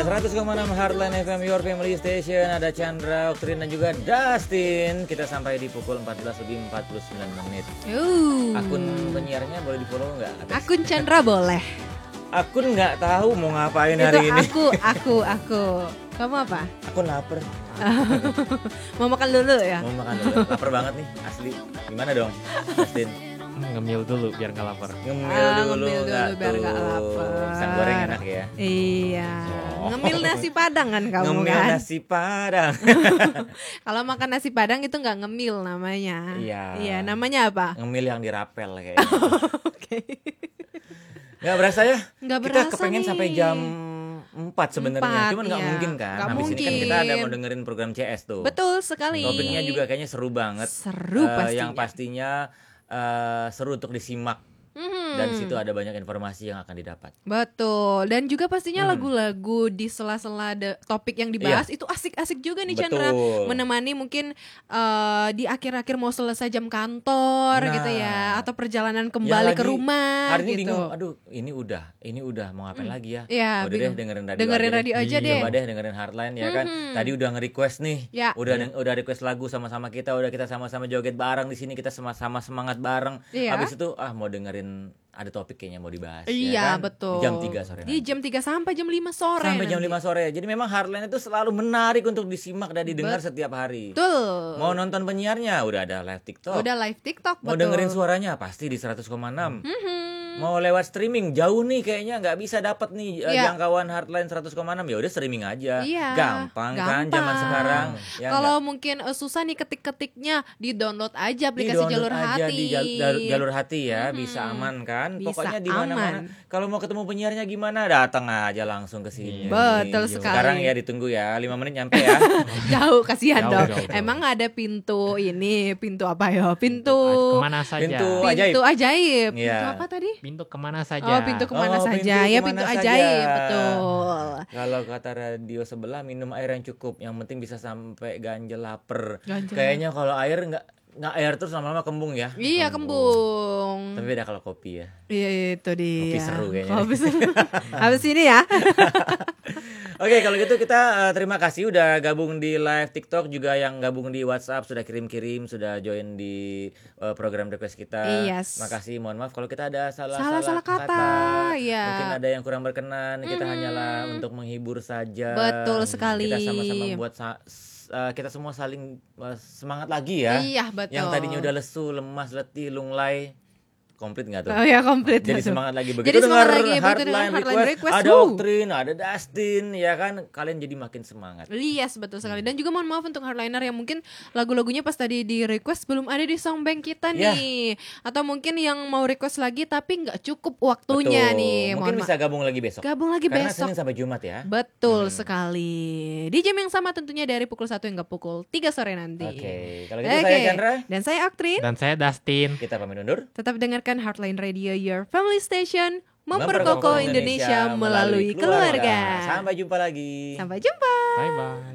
Ya, 100,6 Heartline FM, Your Family Station. Ada Chandra, Oktrin, dan juga Dustin. Kita sampai di pukul 14:49. Akun penyiarnya boleh di-follow nggak? Akun Chandra boleh. Akun nggak tahu mau ngapain Itu hari ini. aku. Kamu apa? Akun lapar. Mau makan dulu ya? Mau makan dulu. Lapar banget nih, asli. Gimana dong, Dustin? Ngemil dulu biar nggak lapar. Ngemil dulu biar nggak lapar. Pisang goreng enak ya. Iya. Oh. Ngemil nasi padang kan kamu Ngemil kan? nasi padang. Kalau makan nasi padang itu nggak ngemil namanya. Iya. Namanya apa? Ngemil yang dirapel kayaknya. Oke. Nggak berasa ya? Nggak Kita berasa kepengen nih. sampai jam 4 sebenarnya. Cuman nggak iya. mungkin kan. Nggak Habis ini kan mungkin. kita ada mau dengerin program CS tuh. Betul sekali. Topiknya juga kayaknya seru banget. Seru pastinya. Yang pastinya seru untuk disimak. Dan di situ ada banyak informasi yang akan didapat. Betul. Dan juga pastinya lagu-lagu di sela-sela topik yang dibahas itu asik-asik juga nih Chandra. Betul. Menemani mungkin di akhir-akhir mau selesai jam kantor gitu ya, atau perjalanan kembali ke rumah hari ini gitu. bingung, aduh ini udah mau ngapain lagi ya? Iya, Udah deh bingung. dengerin radio aja deh. Coba deh dengerin Heartline ya kan. Tadi udah nge-request nih. Ya. Udah request lagu sama-sama kita, udah kita sama-sama joget bareng di sini, kita sama-sama semangat bareng. Iya. Habis itu mau dengerin ada topik kayaknya mau dibahas. Iya, ya kan? betul. Di jam 3 sore. Di jam 3 sampai jam 5 sore. Sampai jam nanti. 5 sore. Jadi memang Heartline itu selalu menarik untuk disimak dan didengar setiap hari. Betul. Mau nonton penyiarnya udah ada live TikTok. Udah live TikTok, Mau betul. dengerin suaranya pasti di 100,6. Mau lewat streaming jauh nih kayaknya nggak bisa dapat nih jangkauan Heartline 100,6, ya udah streaming aja. Iya, Gampang kan zaman sekarang. Ya kalau mungkin susah nih ketik-ketiknya, di-download aja aplikasi di-download Jalur aja Hati. di jalur hati ya, bisa aman kan? Bisa Pokoknya di mana-mana. aman. Kalau mau ketemu penyiarnya gimana? Datang aja langsung ke sini. Betul sekali. Sekarang ya ditunggu ya, 5 menit nyampe ya. Jauh, kasihan dong. Jauh. Emang ada pintu apa ya? Pintu Kemana saja? Pintu pintu ajaib. Iya. Pintu apa tadi? Pintu kemana saja? Oh, pintu kemana Oh, saja? pintu Ya, kemana pintu saja. ajaib, betul. Kalau kata radio sebelah, minum air yang cukup, yang penting bisa sampai ganjel lapar. Ganjel. Kayaknya kalau air nggak air terus lama-lama kembung ya. Iya, kembung. Tapi beda kalau kopi ya. Iya, itu dia. Kopi seru kayaknya. Kopi seru. Habis ini ya. Oke, kalau gitu kita terima kasih udah gabung di live TikTok, juga yang gabung di WhatsApp sudah kirim-kirim, sudah join di program request kita. Yes. Makasih, mohon maaf kalau kita ada salah kata. Iya. Mungkin ada yang kurang berkenan, kita hanyalah untuk menghibur saja. Betul sekali. Kita sama-sama membuat kita semua saling semangat lagi ya. Iya, betul. Yang tadinya udah lesu, lemas, letih, lunglai, komplit nggak tuh? Oh ya, komplit. Jadi Betul. semangat lagi. Jadi Begitu semangat dengar lagi, begitu dengar Heartline Heartline request, request, ada Oktrin, ada Dustin, ya kan, kalian jadi makin semangat. Yes, betul sekali. Dan juga mohon maaf untuk Heartliner yang mungkin lagu-lagunya pas tadi di request belum ada di songbank kita nih. Atau mungkin yang mau request lagi tapi nggak cukup waktunya Betul. nih. Mungkin Mohon bisa gabung lagi besok. Gabung lagi Karena besok. Senin sampai Jumat ya. Betul sekali. Di jam yang sama tentunya dari pukul 1 hingga pukul 3 sore nanti. Oke, kalau gitu saya Chandra. Dan saya Oktrin. Dan saya Dustin. Kita pamit undur. Tetap dengarkan Heartline Radio, Your Family Station, Memperkokoh memperkokoh Indonesia melalui keluarga. Sampai jumpa lagi. Sampai jumpa. Bye bye.